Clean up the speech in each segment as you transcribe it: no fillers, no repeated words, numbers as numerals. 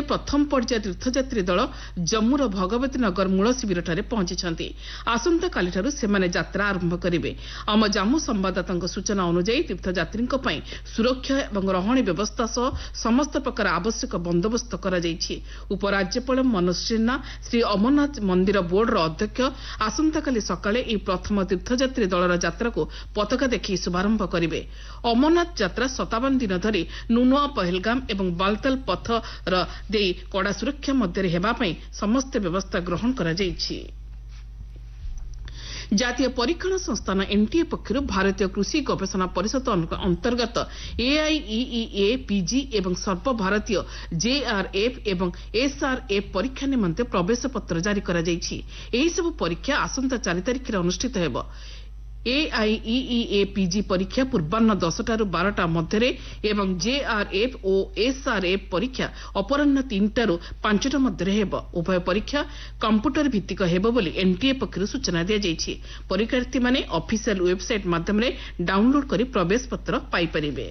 प्रथम पर्याय तीर्थयात्री दल जम्मूर भगवती नगर मूल शिविरଠାରେ पहुंची आसंताकालीठारु सेमाने यात्रा आरंभ करिवे। आम जम्मू संवाददाता सूचना अनुसार तीर्थयात्रींक पई सुरक्षा एवं रहणी व्यवस्था सह समस्त प्रकार आवश्यक बंदोबस्त करा जायछि। उपराज्यपाल मनोज सिन्हा श्री अमरनाथ मंदिर बोर्डर अध्यक्ष आसंताकाली सकाळे ई प्रथम तीर्थयात्री दलर यात्रा को पताका देखि शुभारंभ करिवे। अमरनाथ यात्रा 57 दिन धरी नुनुआ पहलगाम एवं बालताल पथर देई कड़ा सुरक्षा मध्य हेबा पई समस्त व्यवस्था ग्रहण करा जायछि। जातीय परीक्षण संस्थान एनटीए पक्षर भारतीय कृषि गवेषणा परिषद अंतर्गत एआईईईए पीजी एवं सर्वभारतीय जेआरएफ एवं एसआरएफ परीक्षा निमंते प्रवेश पत्र जारी करा जायछि। एही सब परीक्षा आसंता 4 तारिख अनुष्ठित हेबो। एआईईईए पीजी परीक्षा पूर्वाह्न 10टाରୁ 12ଟା ମଧ୍ୟରେ ଏବଂ जेआरएफ ଓ एसआरएफ परीक्षा अपराह्न 3टाରୁ 5ଟା ମଧ୍ୟରେ ହେବ। ଉଭୟ ପରୀକ୍ଷା କମ୍ପ୍ୟୁଟର ଭିତ୍ତିକ ହେବ ବୋଲି ଏନଟିଏ ପକ୍ଷରୁ ସୂଚନା ଦିଆଯାଇଛି। ପରୀକ୍ଷାର୍ଥୀମାନେ ଅଫିସିଆଲ ୱେବସାଇଟ୍ ମାଧ୍ୟମରେ ଡାଉନଲୋଡ୍ କରି ପ୍ରବେଶ ପତ୍ର ପାଇପାରିବେ।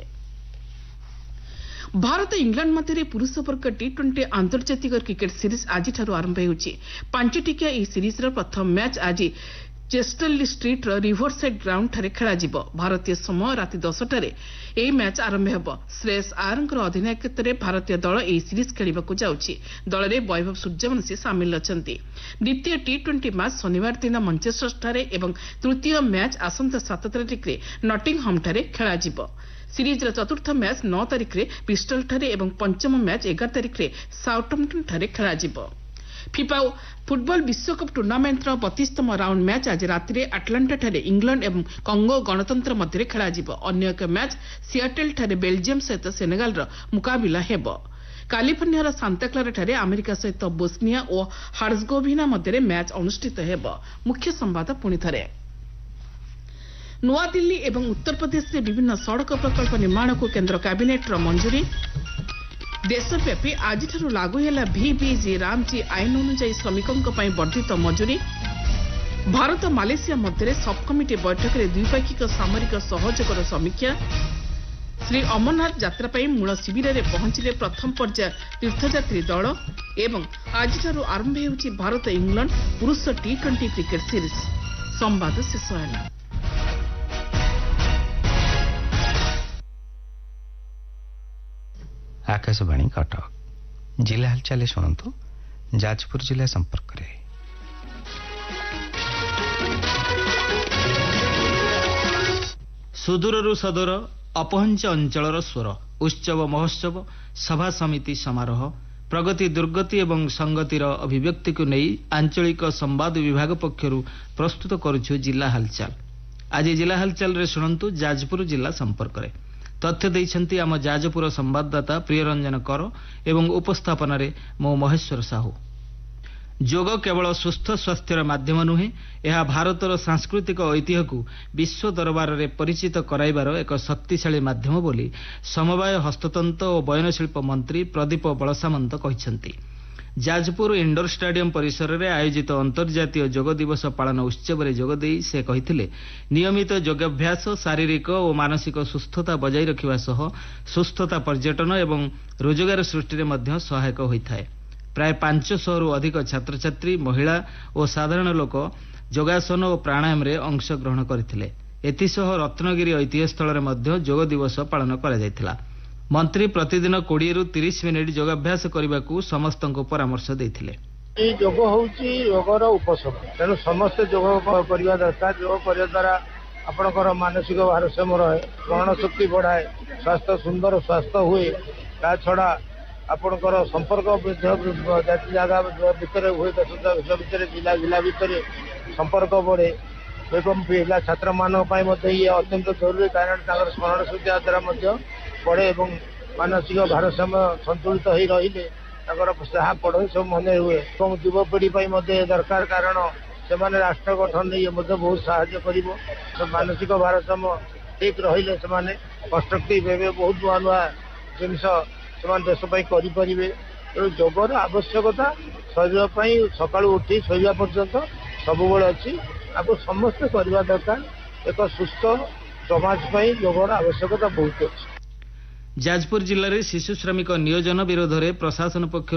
भारत इंग्लैंड मध्य पुरुष वर्ग टी20 आंतर्जातिक क्रिकेट सीरीज आजिठारु आरंभ होउछि। 5 टिकिया ई सीरीज रो प्रथम मैच आज चेस्टरली स्ट्रीट रिवरसाइड ग्राउंड ठारे खेला जिवो। भारतीय समय राति 10टारे एही मैच आरंभ हेबो। श्रेयस आयरंकर अधिनायकत्वरे भारतीय दल एही सीरीज खेलिबाकू जाउछि। दलरे वैभव सूर्यवंशी सामिल अछंती। द्वितीय टी20 मैच शनिवार दिन मैनचेस्टर ठारे एवं तृतीय मैच आसंता 7 तारिखरे नटिंगहम ठारे खेला जिवो। सीरीज चतुर्थ मैच 9 तारिखरे पिस्टल ठारे एवं पंचम मैच 11 तारिखरे साउथम्पटन ठारे खेला जिवो। फिफा फुटबॉल विश्वकप टूर्नामेंट 32तम राउंड मैच आज राति आटलांटा ठारे इंग्लैंड एवं कंगो गणतंत्र मध्य खेला जिवो। अन्य एक मैच सियाटल ठारे बेल्जियम सहित सेनेगाल मुकाबिला हेबो। कैलिफोर्निया सांताक्लारा ठारे अमेरिका सहित बोस्निया और हार्जगोविना मध्य मैच अनुष्ठित हेबो। मुख्य संवाद पुणी थरे। नूआदिल्ली एवं उत्तर प्रदेश में विभिन्न सड़क प्रकल्प निर्माण को केंद्र कैबिनेट मंजूरी। देशव्यापी आज लागू है VBG रामजी आईन अनुसार श्रमिकों वर्धित मजूरी। भारत मालेशिया मध्य सब कमिटी बैठक में द्विपाक्षिक सामरिक सहयोग समीक्षा। श्री अमरनाथ यात्रा मूल शिविर में पहुंचले प्रथम पर्याय तीर्थयात्री दल एवं आज आरंभ होउछि भारत इंग्लैंड पुरुष टी20 क्रिकेट सीरीज। संवाद शेष होला। आकाशवाणी कटक जिला हालचाल शुणु। जाजपुर जिला संपर्क रे सुदूररू सदूर अपहंच अंचलर स्वर उत्सव महोत्सव सभा समिति समारोह प्रगति दुर्गति एवं संगतिर अभिव्यक्ति को नहीं आंचलिक संवाद विभाग पक्षरु प्रस्तुत करुछु जिला हालचाल। आज जिला हालचाल रे शुणु जाजपुर जिला संपर्क रे तथ्य देइछन्ति आम जाजपुर संवाददाता प्रियरंजन कर एवं उपस्थापन रे मो महेश्वर साहू। योग केवल सुस्थ स्वास्थ्यर माध्यम नुहे, यह भारतर सांस्कृतिक ऐतिह्य को विश्व दरबार रे परिचित कराइबार एक शक्तिशाली माध्यम बोली समवाय हस्ततंत्र और बयनशिल्प मंत्री प्रदीप बलसामंत कहिसन्ति। जाजपुर इंडोर स्टाडियम परिसर में आयोजित अंतर्जातीय योग दिवस पालन उत्सव में जोगदे से कहिथिले नियमित योगाभ्यास शारीरिक और मानसिक सुस्थता बजाय रखिबा सह सुस्थता पर्यटन एवं रोजगार सृष्टि में सहायक होइथाय। प्राय 500 रु अधिक छात्र छात्री महिला और साधारण लोक योगासन और प्राणायाम रे अंश ग्रहण करथिले। एतिसह रत्नगिरी ऐतिह्य स्थल में योग दिवस पालन करा जायथिला। मंत्री प्रतिदिन 20 रु 30 मिनिट योगाभ्यास करने को समस्त परामर्श देते। योग हूँ योगर उपशम तेणु समस्ते योग करने दरकार। योग करने द्वारा आपंकर मानसिक भारसाम्य रहे, स्मरण शक्ति बढ़ाए, स्वास्थ्य सुंदर स्वास्थ्य हुए। ता छड़ा आपंकर संपर्क जाति जगह भितर हुए, देश भितर जिला जिला भितर संपर्क बढ़े एवं पिला छात्र मानक ये अत्यंत जरूरी, कारण स्मरण शक्ति द्वारा बढ़े एवं मानसिक भारसाम्य संतुलित हो रही जहाँ पढ़े सब मन हुए और युवपीढ़ी दरकार, कारण से राष्ट्र गठन नहीं बहुत साहाय्य कर। मानसिक भारसाम्य ठीक रही से कंस्ट्रक्टिव हे, बहुत नुआ नुआ जिनस देशपाई करें। योगर आवश्यकता शरीर सका उठी शोवा पर्यंत सब अच्छी आपको समस्ते करवा दरकार। एक सुस्थ समाज योगर आवश्यकता बहुत अच्छी। जाजपुर जिले में शिशु श्रमिक नियोजन विरोध में प्रशासन पक्ष